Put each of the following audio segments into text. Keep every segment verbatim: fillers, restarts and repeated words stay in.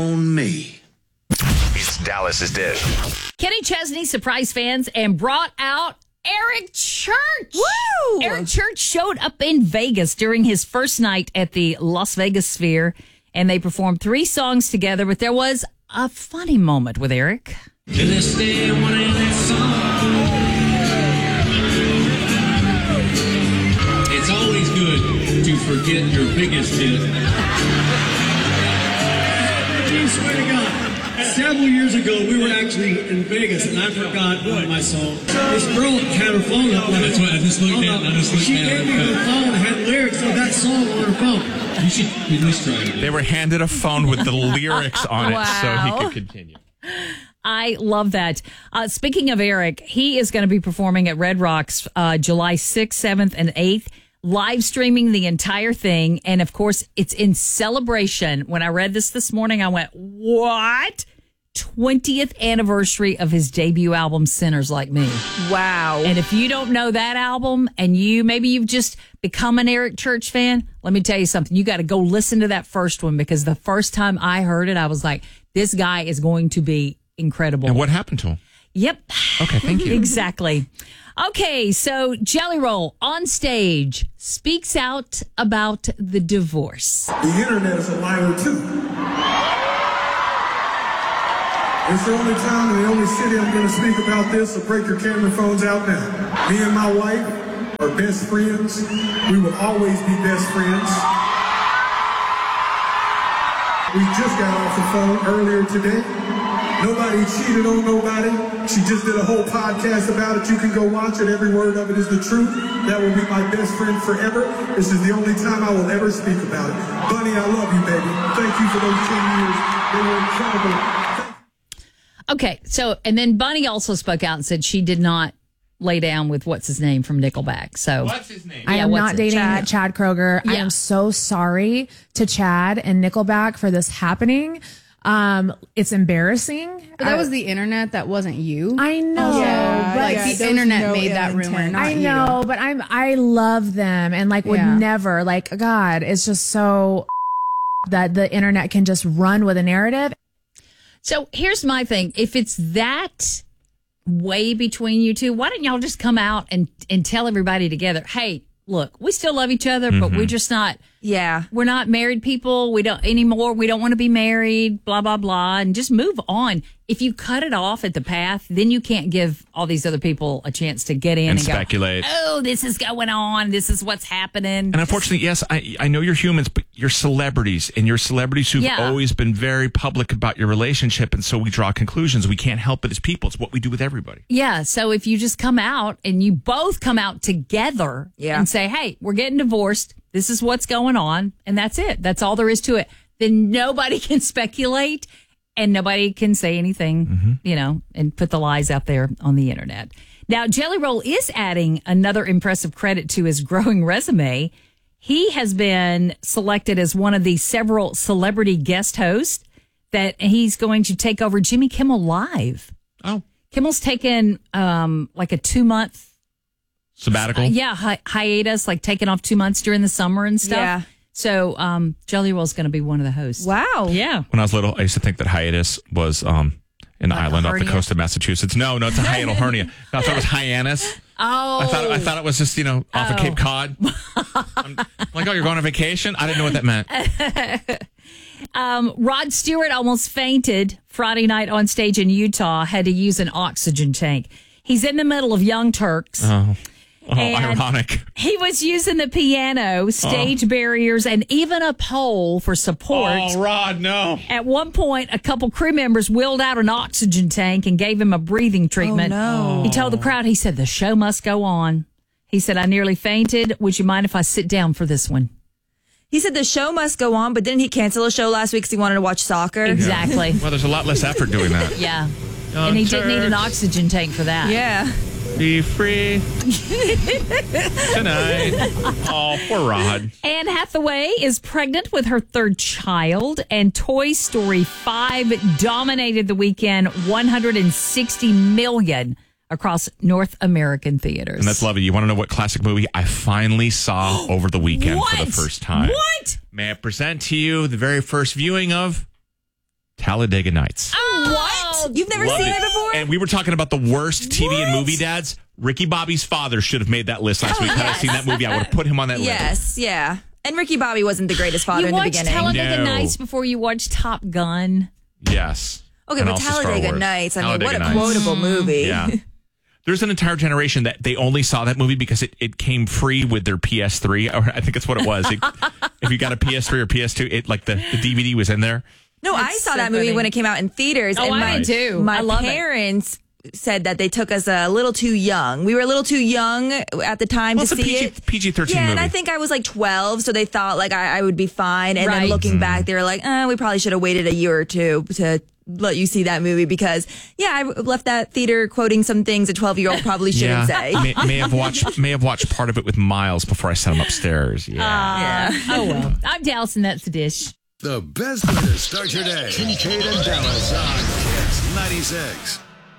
On me. It's Dallas's Dish. Kenny Chesney surprised fans and brought out Eric Church. Woo! Eric Church showed up in Vegas during his first night at the Las Vegas Sphere, and they performed three songs together, but there was a funny moment with Eric. To this day, I want to hear that song. It's always good to forget your biggest hit. I swear to God. Several years ago, we were actually in Vegas, and I forgot one of my songs. This girl had her phone up. That's why I just looked at I just looked She gave me her phone and had lyrics of that song on her phone. You should at least try it. They were handed a phone with the lyrics on it Wow. so he could continue. I love that. Uh, speaking of Eric, he is going to be performing at Red Rocks uh, July sixth, seventh, and eighth. Live streaming the entire thing. And of course, it's in celebration. When I read this this morning, I went, what? twentieth anniversary of his debut album, Sinners Like Me. Wow. And if you don't know that album and you, maybe you've just become an Eric Church fan, let me tell you something. You got to go listen to that first one, because the first time I heard it, I was like, this guy is going to be incredible. And what happened to him? Yep. Okay, thank you. Exactly. Okay, so Jelly Roll on stage speaks out about the divorce. The internet is a liar too. It's the only time and the only city I'm going to speak about this, so break your camera phones out now. Me and my wife are best friends. We will always be best friends. We just got off the phone earlier today. Nobody cheated on nobody. She just did a whole podcast about it. You can go watch it. Every word of it is the truth. That will be my best friend forever. This is the only time I will ever speak about it. Bunny, I love you, baby. Thank you for those ten years. They were incredible. Okay, so, and then Bunny also spoke out and said she did not lay down with what's his name from Nickelback. So What's his name? I Yeah, am what's not it? dating Chad? Chad, Kroger. I Yeah. am so sorry to Chad and Nickelback for this happening. Um, it's embarrassing. But that I- was the internet. That wasn't you. I know, Yeah, but like the the internet made that rumor. Not I you. know, but I'm I love them and like would Yeah. never like God. It's just so that the internet can just run with a narrative. So here's my thing. If it's that way between you two, why don't y'all just come out and, and tell everybody together, hey, look, we still love each other, but we're just not, Yeah. we're not married people. We don't anymore. We don't want to be married, blah, blah, blah, and just move on. If you cut it off at the path, then you can't give all these other people a chance to get in And and, speculate. go, oh, this is going on. This is what's happening. And unfortunately, yes, I I know you're humans, but you're celebrities, and you're celebrities who've Yeah. always been very public about your relationship, and so we draw conclusions. We can't help it as people. It's what we do with everybody. Yeah. So if you just come out and you both come out together Yeah. and say, hey, we're getting divorced. This is what's going on. And that's it. That's all there is to it. Then nobody can speculate and nobody can say anything, Mm-hmm. you know, and put the lies out there on the internet. Now, Jelly Roll is adding another impressive credit to his growing resume. He has been selected as one of the several celebrity guest hosts that he's going to take over Jimmy Kimmel Live. Oh, Kimmel's taken um, like a two month, sabbatical. yeah, hi- hiatus, like taking off two months during the summer and stuff. Yeah. So um, Jelly Roll's going to be one of the hosts. Wow. Yeah. When I was little, I used to think that hiatus was um an Like a island off the hernia? coast of Massachusetts. No, no, it's a hiatal hernia. No, I thought it was Hyannis. Oh. I thought I thought it was just, you know, off of Oh. Cape Cod. I'm like, oh, you're going on vacation? I didn't know what that meant. Um, Rod Stewart almost fainted Friday night on stage in Utah, had to use an oxygen tank. He's in the middle of Young Turks. Oh, oh And ironic. He was using the piano, stage barriers, and even a pole for support. Oh, Rod, no. At one point, a couple crew members wheeled out an oxygen tank and gave him a breathing treatment. Oh, no. He told the crowd, he said, the show must go on. He said, I nearly fainted. Would you mind if I sit down for this one? He said the show must go on, but didn't he cancel a show last week because he wanted to watch soccer? Exactly. Well, there's a lot less effort doing that. Yeah. And he didn't need an oxygen tank for that. Yeah. Be free tonight. Oh, poor Rod. Anne Hathaway is pregnant with her third child, and Toy Story five dominated the weekend, one hundred sixty million across North American theaters. And that's lovely. You want to know what classic movie I finally saw over the weekend for the What? first time? What? May I present to you the very first viewing of Talladega Nights. What? You've never Love seen it. it before? And we were talking about the worst T V and movie dads. Ricky Bobby's father should have made that list last Oh, week. Had I yes. seen that movie, I would have put him on that list. Yes, yeah. And Ricky Bobby wasn't the greatest father You in the watched beginning. Talladega No. Nights before you watched Top Gun. Yes. Okay, And but also Star Talladega Wars. Nights, I mean, Talladega what a Nights. quotable movie. Yeah. There's an entire generation that they only saw that movie because it, it came free with their P S three. Or I think that's what it was. It, if you got a P S three or P S two, it like the, the D V D was in there. No, I That's saw so that movie funny. when it came out in theaters. Oh, and I my, did too. My I love it. parents said that they took us a little too young. We were a little too young at the time Well, to it's a see PG, it. P G thirteen Yeah, movie. and I think I was like twelve, so they thought like I, I would be fine. And Right. then looking Mm. back, they were like, uh, we probably should have waited a year or two to let you see that movie because, yeah, I left that theater quoting some things a twelve-year-old probably shouldn't say. may, may have watched may have watched part of it with Miles before I sent him upstairs. Yeah. Yeah. Oh, well. I'm Dallas, and that's the dish. The best way to start your day. Kincaid and Dallas on Kiss ninety-six.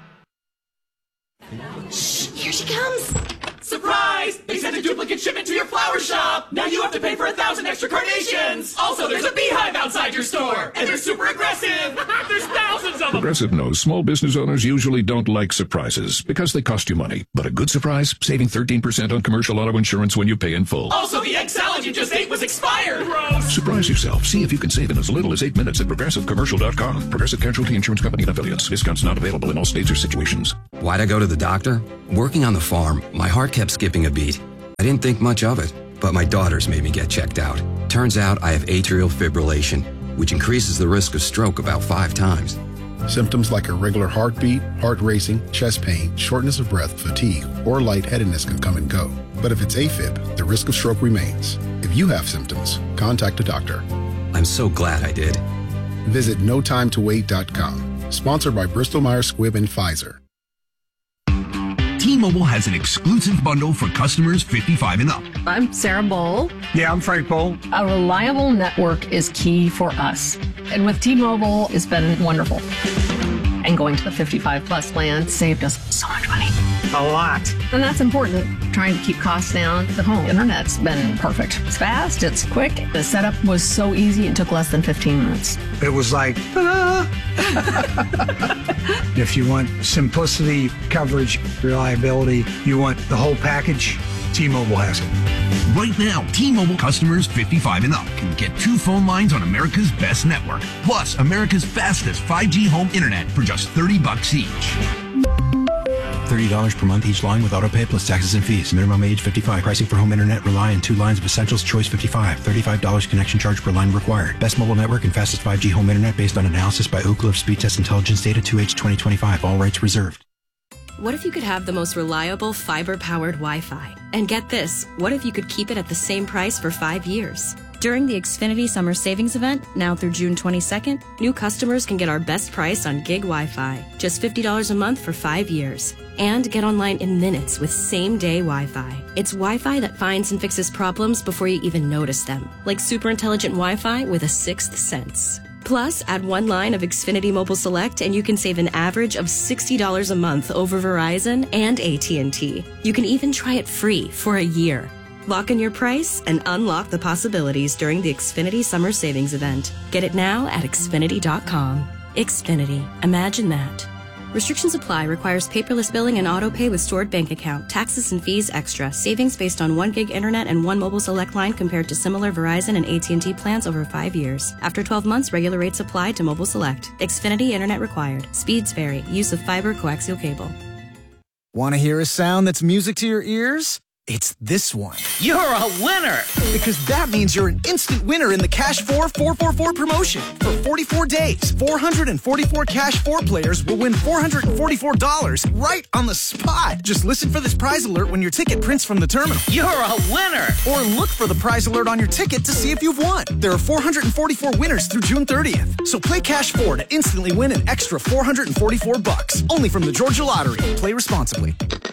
Here she comes. Surprise! They sent a duplicate shipment to your flower shop. Now you have to pay for a thousand extra carnations. Also, there's a beehive outside your store, and they're super aggressive. There's thousands of them. Progressive knows small business owners usually don't like surprises because they cost you money. But a good surprise, saving thirteen percent on commercial auto insurance when you pay in full. Also, the egg salad you just ate was expired. Gross. Surprise yourself. See if you can save in as little as eight minutes at progressive commercial dot com. Progressive Casualty Insurance Company and affiliates. Discounts not available in all states or situations. Why'd I go to the doctor? Working on the farm, my heart kept skipping a beat. I didn't think much of it, but my daughters made me get checked out. Turns out I have atrial fibrillation, which increases the risk of stroke about five times. Symptoms like irregular heartbeat, heart racing, chest pain, shortness of breath, fatigue, or lightheadedness can come and go. But if it's AFib, the risk of stroke remains. If you have symptoms, contact a doctor. I'm so glad I did. Visit no time to wait dot com. Sponsored by Bristol Myers Squibb and Pfizer. T-Mobile has an exclusive bundle for customers fifty-five and up. I'm Sarah Bowl. Yeah, I'm Frank Bowl. A reliable network is key for us. And with T-Mobile, it's been wonderful. And going to the fifty-five plus plan saved us so much money. A lot. And that's important. Trying to keep costs down. The home internet's been perfect. It's fast, it's quick. The setup was so easy, it took less than fifteen minutes. It was like, ta-da! If you want simplicity, coverage, reliability, you want the whole package, T-Mobile has it. Right now, T-Mobile customers fifty-five and up can get two phone lines on America's best network, plus America's fastest five G home internet for just thirty bucks each. thirty dollars per month each line with autopay plus taxes and fees. Minimum age fifty-five. Pricing for home internet rely on two lines of Essentials Choice fifty-five. thirty-five dollars connection charge per line required. Best mobile network and fastest five G home internet based on analysis by Ookla of Speed Test Intelligence Data two H twenty twenty-five. All rights reserved. What if you could have the most reliable fiber-powered Wi-Fi? And get this, what if you could keep it at the same price for five years? During the Xfinity Summer Savings Event, now through June twenty-second, new customers can get our best price on gig Wi-Fi, just fifty dollars a month for five years. And get online in minutes with same-day Wi-Fi. It's Wi-Fi that finds and fixes problems before you even notice them, like super intelligent Wi-Fi with a sixth sense. Plus, add one line of Xfinity Mobile Select and you can save an average of sixty dollars a month over Verizon and A T and T. You can even try it free for a year. Lock in your price and unlock the possibilities during the Xfinity Summer Savings Event. Get it now at Xfinity dot com. Xfinity. Imagine that. Restrictions apply. Requires paperless billing and auto pay with stored bank account. Taxes and fees extra. Savings based on one gig internet and one mobile select line compared to similar Verizon and A T and T plans over five years. After twelve months, regular rates apply to mobile select. Xfinity internet required. Speeds vary. Use of fiber coaxial cable. Want to hear a sound that's music to your ears? It's this one. You're a winner! Because that means you're an instant winner in the Cash four four four four promotion. For forty-four days, four hundred forty-four Cash four players will win four hundred forty-four dollars right on the spot. Just listen for this prize alert when your ticket prints from the terminal. You're a winner! Or look for the prize alert on your ticket to see if you've won. There are four hundred forty-four winners through June thirtieth. So play Cash four to instantly win an extra four hundred forty-four bucks. Only from the Georgia Lottery. Play responsibly.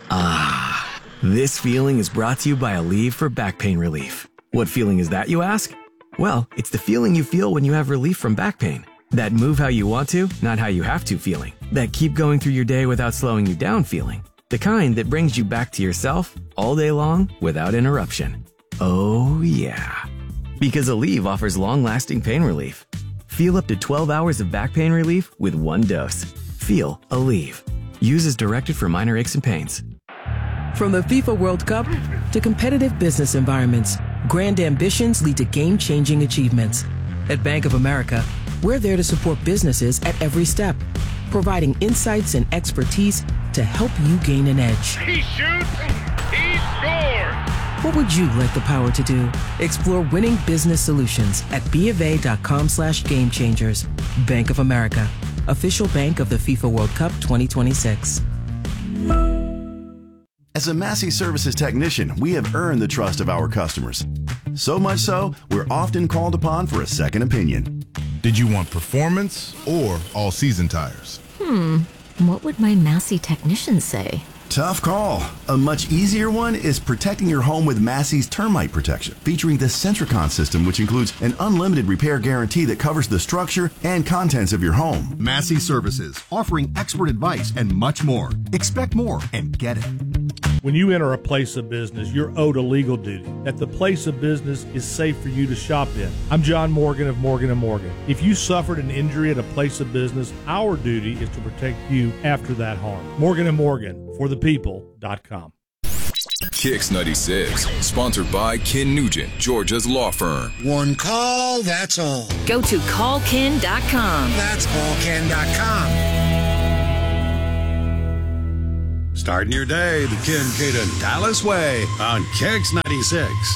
Ah. This feeling is brought to you by Aleve for back pain relief. What feeling is that, you ask? Well, it's the feeling you feel when you have relief from back pain. That move how you want to, not how you have to feeling. That keep going through your day without slowing you down feeling. The kind that brings you back to yourself all day long without interruption. Oh, yeah. Because Aleve offers long-lasting pain relief. Feel up to twelve hours of back pain relief with one dose. Feel Aleve. Use as directed for minor aches and pains. From the FIFA World Cup to competitive business environments, grand ambitions lead to game-changing achievements. At Bank of America, we're there to support businesses at every step, providing insights and expertise to help you gain an edge. He shoots, he scores! What would you like the power to do? Explore winning business solutions at BofA.com slash game changers. Bank of America, official bank of the FIFA World Cup twenty twenty-six. As a Massey Services technician, we have earned the trust of our customers. So much so, we're often called upon for a second opinion. Did you want performance or all-season tires? Hmm, what would my Massey technician say? Tough call. A much easier one is protecting your home with Massey's Termite Protection, featuring the Centricon system, which includes an unlimited repair guarantee that covers the structure and contents of your home. Massey Services, offering expert advice and much more. Expect more and get it. When you enter a place of business, you're owed a legal duty that the place of business is safe for you to shop in. I'm John Morgan of Morgan and Morgan. If you suffered an injury at a place of business, our duty is to protect you after that harm. Morgan and Morgan, for the people dot com. Kicks ninety-six, sponsored by Ken Nugent, Georgia's law firm. One call, that's all. Go to call ken dot com. That's call ken dot com. Starting your day the Ken Caden Dallas way on Kicks ninety-six.